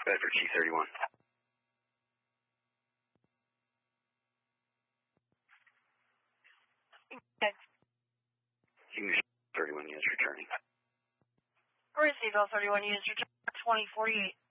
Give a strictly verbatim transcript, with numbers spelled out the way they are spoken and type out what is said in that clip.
Bedford Chief thirty-one. Okay. English thirty-one units returning. Receive L thirty-one units return twenty forty-eight.